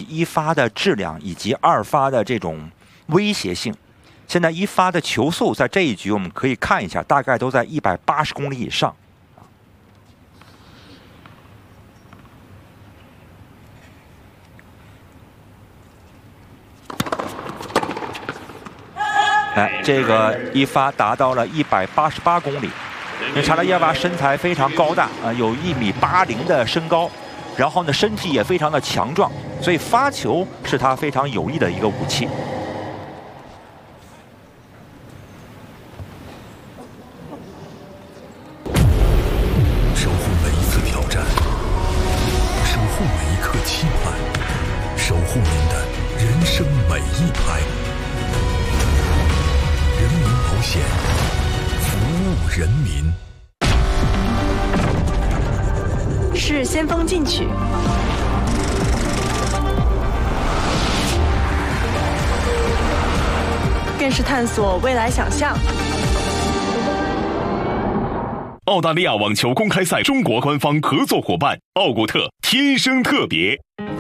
一发的质量以及二发的这种威胁性。现在一发的球速在这一局我们可以看一下，大概都在180公里以上。哎，这个一发达到了188公里。因为查拉耶娃身材非常高大啊，有1.80米的身高，然后呢身体也非常的强壮，所以发球是他非常有利的一个武器。 守护每一次挑战，守护每一刻期盼，守护您的人生每一拍。人民保险，服务人民。 是先锋进取，更是探索未来想象。 澳大利亚网球公开赛中国官方合作伙伴奥古特天生特别。